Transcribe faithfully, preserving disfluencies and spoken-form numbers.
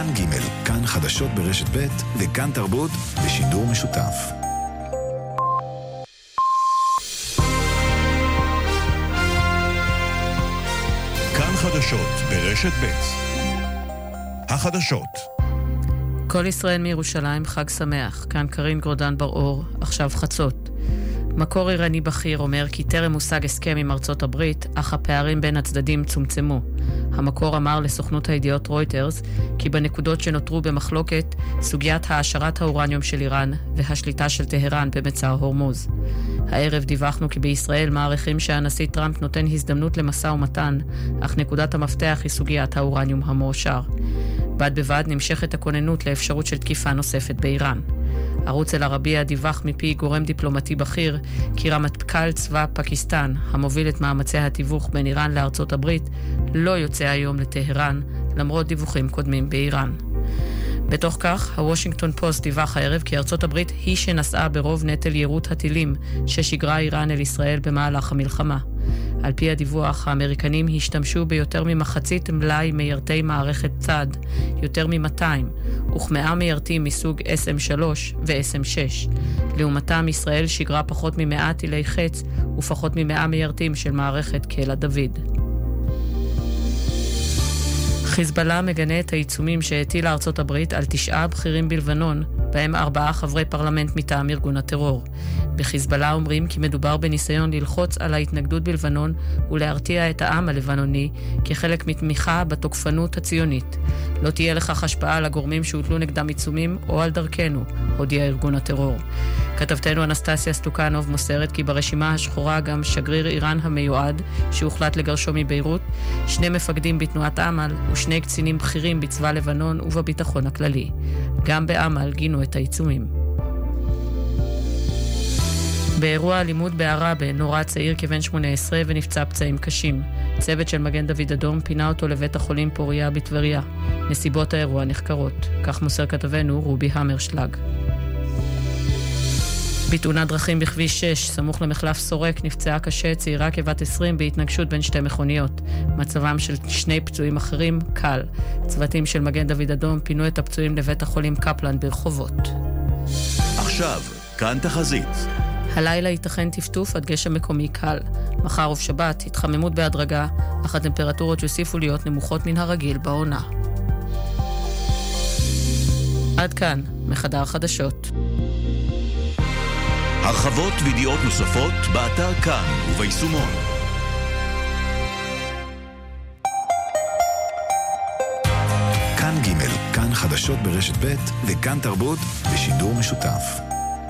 כאן ג', כאן חדשות ברשת ב' וכאן תרבות בשידור משותף. כאן חדשות ברשת ב'. החדשות. כל ישראל מירושלים, חג שמח. כאן קרין גרודן בר-אור, עכשיו חצות. מקור איראני בכיר אומר כי טרם הושג הסכם עם ארצות הברית, אך הפערים בין הצדדים צומצמו. המקור אמר לסוכנות הידיעות רויטרס כי בנקודות שנותרו במחלוקת, סוגיית העשרת האורניום של איראן והשליטה של טהרן במצר הורמוז. הערב דיווחנו כי בישראל מעריכים שהנשיא טראמפ נותן הזדמנות למשא ומתן, אך נקודת המפתח היא סוגיית האורניום המועשר. בד בבד נמשכת הכוננות לאפשרות של תקיפה נוספת באיראן. ערוץ אל-ערבייה דיווח מפי גורם דיפלומטי בכיר כי רמטכ"ל צבא פקיסטן, המוביל את מאמצי התיווך בין איראן לארצות הברית, לא יוצא היום לטהרן, למרות דיווחים קודמים באיראן. בתוך כך, הוושינגטון פוסט דיווח הערב כי ארצות הברית היא שנשאה ברוב נטל יירוט הטילים ששיגרה איראן אל ישראל במהלך המלחמה. על פי הדיווח, האמריקנים השתמשו ביותר ממחצית מלאי מיירטי מערכת צד, יותר מ-מאתיים, וכמאה מיירטים מסוג אס אם שלוש ו-אס אם שש. לעומתם, ישראל שיגרה פחות מ-מאה טילי חץ ופחות מ-מאה מיירטים של מערכת קלע דוד. חיזבאללה מגנה את העיצומים שהטילה ארצות הברית על תשעה בכירים בלבנון, בהם ארבעה חברי פרלמנט מטעם ארגון הטרור. בחיזבאללה אומרים כי מדובר בניסיון ללחוץ על ההתנגדות בלבנון ולהרתיע את העם הלבנוני כחלק מתמיכה בתוקפנות הציונית. לא תהיה לכך השפעה על הגורמים שהוטלו נגדם עיצומים או על דרכנו, הודיע ארגון הטרור. כתבתנו אנסטסיה סטוקנוב מוסרת כי ברשימה השחורה גם שגריר איראן המיועד שהוחלט לגרשו מביירות, שני מפקדים בתנועת עמל ושני קצינים בכירים בצבא לבנון ובביטחון הכללי. גם בעמל גינו את העיצומים. באירוע אלימות בעראבה נורה צעיר כבן שמונה עשרה ונפצע פצעים קשים. צוות של מגן דוד אדום פינה אותו לבית החולים פוריה בטבריה. נסיבות האירוע נחקרות. כך מוסר כתבנו רובי המרשלג. בתאונת דרכים בכביש שש, סמוך למחלף סורק, נפצעה קשה צעירה כבת עשרים בהתנגשות בין שתי מכוניות. מצבם של שני פצועים אחרים קל. צוותים של מגן דוד אדום פינו את הפצועים לבית החולים קפלן ברחובות. עכשיו, כאן תחזית. הלילה ייתכן טפטוף עד גשם מקומי קל. מחר ובשבת התחממות בהדרגה, אך הטמפרטורות יוסיפו להיות נמוכות מן הרגיל בעונה. עד כאן, מחדר חדשות. הרחבות וידיעות נוספות באתר כאן וביישומון. כאן ג', כאן חדשות ברשת ב' וכאן תרבות בשידור משותף.